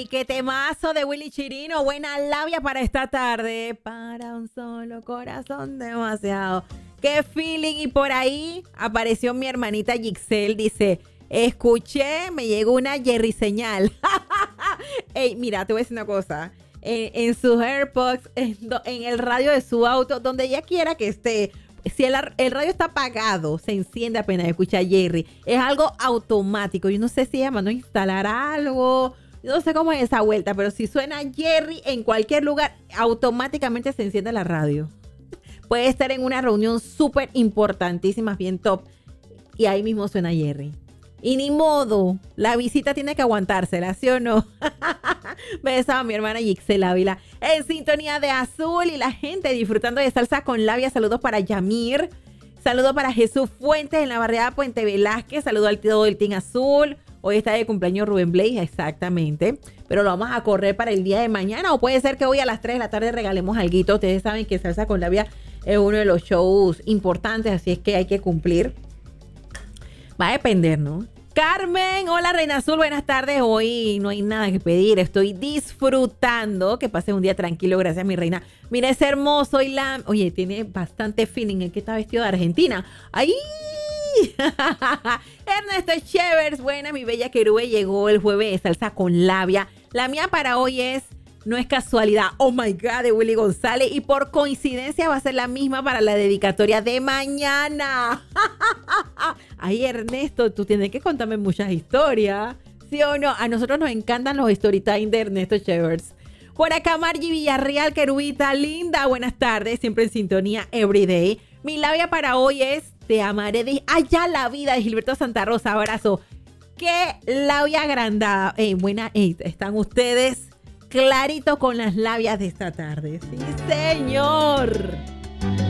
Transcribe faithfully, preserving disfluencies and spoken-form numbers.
¡Ey! ¡Qué temazo de Willy Chirino! Buena labia para esta tarde. Para un solo corazón demasiado. ¡Qué feeling! Y por ahí apareció mi hermanita Gixel. Dice, escuché, me llegó una Jerry señal. ¡Ey! Mira, te voy a decir una cosa. En, en sus AirPods, en, en el radio de su auto, donde ella quiera que esté. Si el, el radio está apagado, se enciende apenas escucha a Jerry. Es algo automático. Yo no sé si ella mandó a instalar algo. Yo no sé cómo es esa vuelta, pero si suena Jerry en cualquier lugar, automáticamente se enciende la radio. Puede estar en una reunión súper importantísima, bien top, y ahí mismo suena Jerry. Y ni modo, la visita tiene que aguantársela, ¿sí o no? Besos a mi hermana Gixel Ávila. En sintonía de Azul y la gente disfrutando de salsa con labia. Saludos para Yamir. Saludos para Jesús Fuentes en la barriada Puente Velázquez. Saludos al tío del Team Azul. Hoy está de cumpleaños Rubén Blaze, exactamente. Pero lo vamos a correr para el día de mañana. O puede ser que hoy a las tres de la tarde regalemos alguito. Ustedes saben que salsa con labia es uno de los shows importantes, así es que hay que cumplir. Va a depender, ¿no? Carmen, hola Reina Azul, buenas tardes. Hoy no hay nada que pedir, estoy disfrutando. Que pase un día tranquilo, gracias mi reina. Mira, es hermoso y la... Oye, tiene bastante feeling. ¿En qué está vestido de Argentina? ¡Ay! Ernesto Chevers, buena, mi bella querube, llegó el jueves de salsa con labia. La mía para hoy es... No es casualidad, oh my God, de Willy González. Y por coincidencia va a ser la misma para la dedicatoria de mañana. Ay, Ernesto, tú tienes que contarme muchas historias. ¿Sí o no? A nosotros nos encantan los story time de Ernesto Chevers. Por acá, Margie Villarreal, querubita linda. Buenas tardes, siempre en sintonía, everyday. Mi labia para hoy es Te amaré de allá la vida, de Gilberto Santa Rosa. Abrazo. Qué labia agrandada. Ey, buena, ey, están ustedes clarito con las labias de esta tarde. Sí, señor.